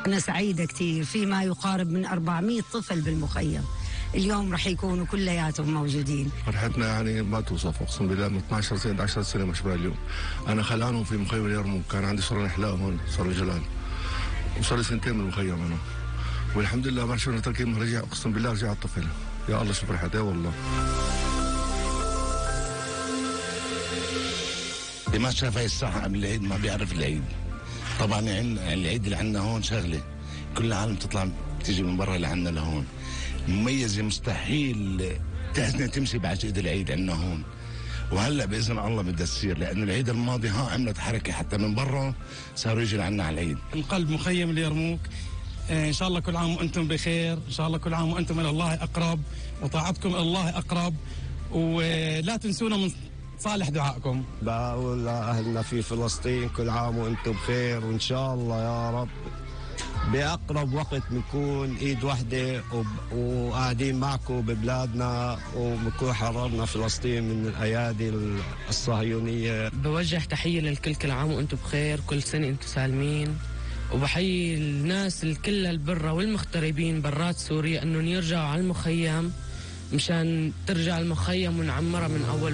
أنا سعيدة كثير، في ما يقارب من 400 طفل بالمخيم اليوم رح يكونوا كلياتهم موجودين. فرحتنا يعني ما توصف، اقسم بالله من 12 سنه 10 سنه مش اليوم. انا خلانهم في مخيم اليرموك، كان عندي صار احلاء هون صار جلال، وصار لي سنتين من المخيم انا، والحمد لله ما شفنا تركيب رجع، اقسم بالله رجع الطفل. يا الله شو فرحت، يا والله. اللي ما شاف هاي الساحه قبل العيد ما بيعرف العيد. طبعا العيد اللي عندنا هون شغله، كل العالم تطلع بتيجي من برا لعنا لهون، مميزه مستحيل تمشي بعجقة العيد عندنا هون. وهلا باذن الله بدها تصير، لانه العيد الماضي عملت حركه حتى من برا صاروا يجوا لعنا على العيد. من قلب مخيم اليرموك، ان شاء الله كل عام وانتم بخير، ان شاء الله كل عام وانتم الى الله اقرب، وطاعتكم الى الله اقرب، ولا تنسونا من صالح دعائكم. بقول لأهلنا في فلسطين كل عام وانتم بخير، وإن شاء الله يا رب بأقرب وقت بنكون إيد واحدة وقاعدين معكم ببلادنا، وبنكون حررنا فلسطين من الأيادي الصهيونية. بوجه تحية للكل، كل عام وانتم بخير، كل سنة انتم سالمين، وبحيي الناس الكل البرة والمغتربين برات سوريا انهم يرجعوا على المخيم مشان ترجع المخيم ونعمرها من أول